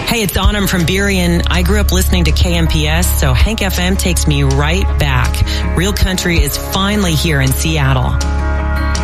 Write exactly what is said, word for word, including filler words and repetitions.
Hey, it's Autumn from Burien. I grew up listening to K M P S, so Hank F M takes me right back. Real country is finally here in Seattle.